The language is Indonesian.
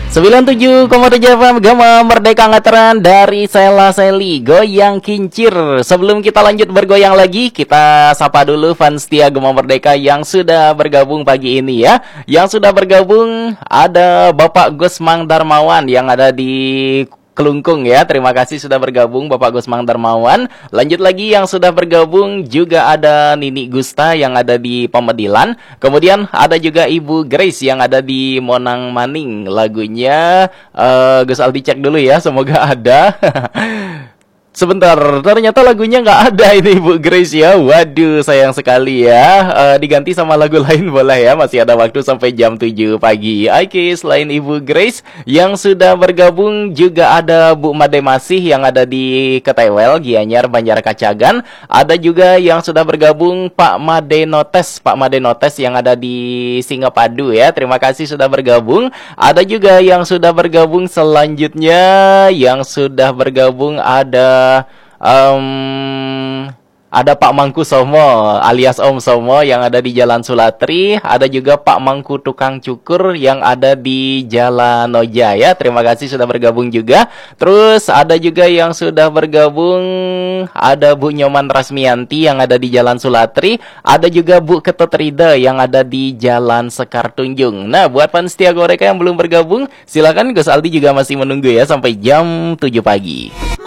97,7 FM Gema Merdeka Ngataran dari Sela Seli Goyang Kincir. Sebelum kita lanjut bergoyang lagi, kita sapa dulu fans setia Gema Merdeka yang sudah bergabung pagi ini ya. Yang sudah bergabung ada Bapak Gusmang Darmawan yang ada di Kelungkung ya. Terima kasih sudah bergabung Bapak Gusmang Darmawan. Lanjut lagi yang sudah bergabung juga ada Nini Gusta yang ada di Pemedilan. Kemudian ada juga Ibu Grace yang ada di Monang Maning. Lagunya Gus Aldi cek dulu ya, semoga ada. Sebentar, ternyata lagunya nggak ada ini Bu Grace ya. Waduh, sayang sekali ya. Diganti sama lagu lain boleh ya. Masih ada waktu sampai jam 7 pagi. Oke, selain Ibu Grace yang sudah bergabung juga ada Bu Made Masih yang ada di Ketewel, Gianyar, Banjar Kacagan. Ada juga yang sudah bergabung Pak Made Notes, Pak Made Notes yang ada di Singapadu ya. Terima kasih sudah bergabung. Ada juga yang sudah bergabung selanjutnya. Yang sudah bergabung ada Pak Mangku Somo alias Om Somo yang ada di Jalan Sulatri. Ada juga Pak Mangku Tukang Cukur yang ada di Jalan Noja ya. Terima kasih sudah bergabung juga. Terus ada juga yang sudah bergabung, ada Bu Nyoman Rasmianti yang ada di Jalan Sulatri. Ada juga Bu Ketut Rida yang ada di Jalan Sekar Tunjung. Nah, buat fans setia Goreka yang belum bergabung, silakan Gus Aldi juga masih menunggu ya sampai jam 7 pagi.